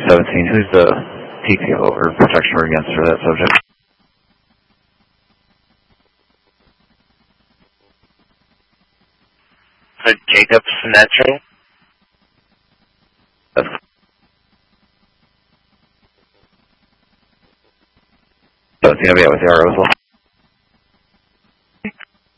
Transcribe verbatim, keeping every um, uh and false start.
seventeen, who's the P P O or protection order against for that subject? For Jacob Sinatra? That's seventeen, I'll be out with the R O as well.